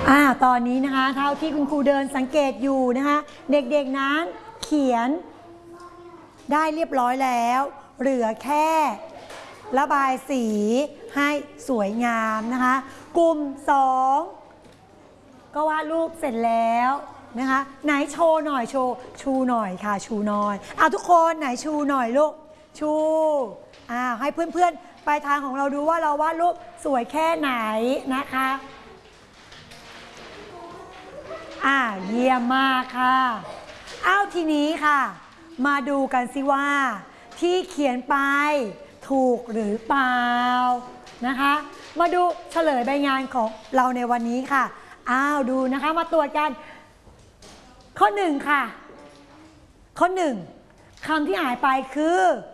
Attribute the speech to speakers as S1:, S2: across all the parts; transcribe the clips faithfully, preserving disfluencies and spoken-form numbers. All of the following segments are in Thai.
S1: อ่าตอนนี้นะคะเท่าที่คุณครูเดินสังเกตอยู่นะคะเด็กๆนั้นเขียนได้เรียบร้อยแล้วเหลือแค่ระบายสีให้สวยงามนะคะกลุ่มสองก็วาดรูปเสร็จแล้วนะคะไหนโชว์หน่อยโชว์ชูหน่อยค่ะชูหน่อยอ่ะทุกคนไหนชูหน่อยลูกชูอ่าให้เพื่อนๆปลายทางของเราดูว่าเราวาดรูปสวยแค่ไหนนะคะอ่าเยี่ยมมากค่ะอ้าวทีนี้ค่ะมาดูกันสิว่าที่เขียนไปถูกหรือเปล่านะคะมาดูเฉลยใบงานของเราในวันนี้ค่ะอ้าวดูนะคะมาตรวจกันข้อหนึ่งค่ะข้อหนึ่งคำที่หายไปคื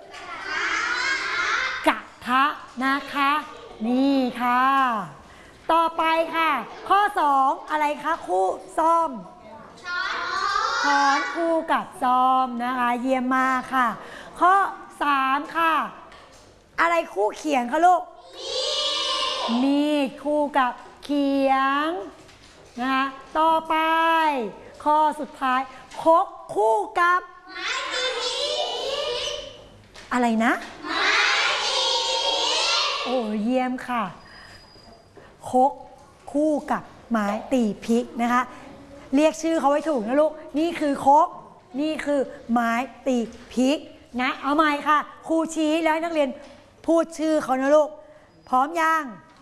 S1: อกระทะนะคะนี่ค่ะต่อไปค่ะข้อสองอะไรคะคู่ซ่อมช้อนคู่กับซ่อมนะคะเยี่ยมมากค่ะข้อสามค่ะอะไรคู่เขียนคะลูกมีดคู่กับเขียงนะคะต่อไปข้อสุดท้ายครกคู่กับไม้ตีพริกอะไรนะไม้ตีพริกโอ้เยี่ยมค่ะครกคู่กับไม้ตีพริกนะคะเรียกชื่อเขาไว้ถูกนะลูกนี่คือครกนี่คือไม้ตีพริกนะเอาใหม่ค่ะครูชี้แล้วนักเรียนพูดชื่อเขานะลูกพร้อมยัง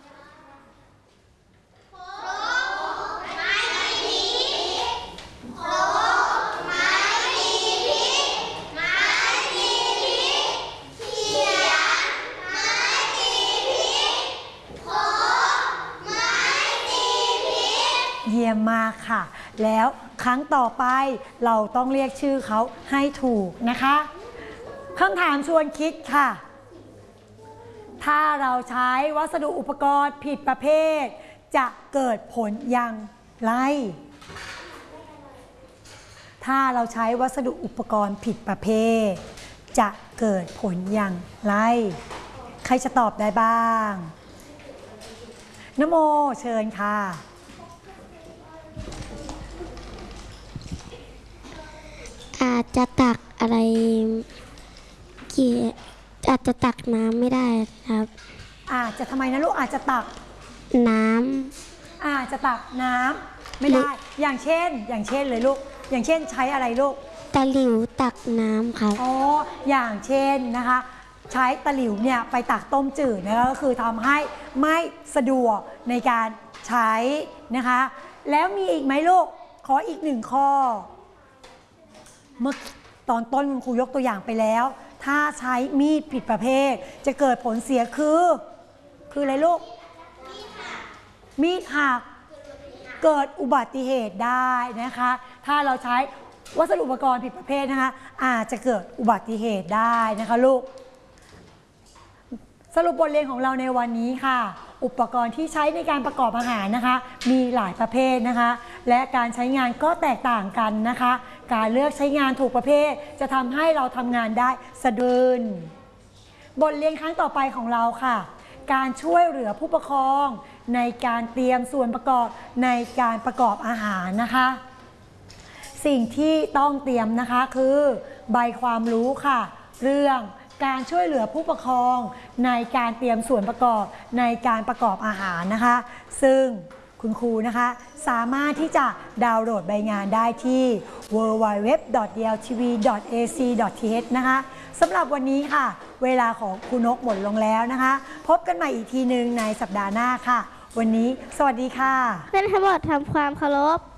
S1: เยี่ยมมากค่ะแล้วครั้งต่อไปเราต้องเรียกชื่อเขาให้ถูกนะคะคำถามชวนคิดค่ะถ้าเราใช้วัสดุอุปกรณ์ผิดประเภทจะเกิดผลอย่างไรถ้าเราใช้วัสดุอุปกรณ์ผิดประเภทจะเกิดผลอย่างไรใครจะตอบได้บ้างนโมเชิญค่ะ
S2: อาจจะตักอะไรเกี่ยอาจจะตักน้ำไม่ได้ครับ
S1: อาจจะทำไมนะลูกอาจจะตัก
S2: น้
S1: ำอาจจะตักน้ำไม่ได้อย่างเช่นอย่างเช่นเลยลูกอย่างเช่นใช้อะไรลูก
S2: ตะหลิวตักน้ำครับ
S1: อ๋ออย่างเช่นนะคะใช้ตะหลิวเนี่ยไปตักต้มจืดนะคะก็คือทำให้ไม่สะดวกในการใช้นะคะแล้วมีอีกไหมลูกขออีกหนึ่งข้อเมื่อตอนต้นคุณครูยกตัวอย่างไปแล้วถ้าใช้มีดผิดประเภทจะเกิดผลเสียคือคืออะไรลูกมีดหักเกิดอุบัติเหตุได้นะคะถ้าเราใช้วัสดุอุปกรณ์ผิดประเภทนะคะอาจจะเกิดอุบัติเหตุได้นะคะลูกสรุปบทเรียนของเราในวันนี้ค่ะอุปกรณ์ที่ใช้ในการประกอบอาหารนะคะมีหลายประเภทนะคะและการใช้งานก็แตกต่างกันนะคะการเลือกใช้งานถูกประเภทจะทำให้เราทำงานได้สะดวกบทเรียนครั้งต่อไปของเราค่ะการช่วยเหลือผู้ปกครองในการเตรียมส่วนประกอบในการประกอบอาหารนะคะสิ่งที่ต้องเตรียมนะคะคือใบความรู้ค่ะเรื่องการช่วยเหลือผู้ปกครองในการเตรียมส่วนประกอบในการประกอบอาหารนะคะซึ่งคุณครูนะคะสามารถที่จะดาวน์โหลดใบงานได้ที่ ดับเบิลยู ดับเบิลยู ดับเบิลยู ดอท ดี แอล ที วี ดอท เอ ซี ดอท ที เอช นะคะสำหรับวันนี้ค่ะเวลาของครูนกหมดลงแล้วนะคะพบกันใหม่อีกทีหนึ่งในสัปดาห์หน้าค่ะวันนี้สวัสดีค่ะ
S2: เพื่อนทั้งหมดทำความเคารพ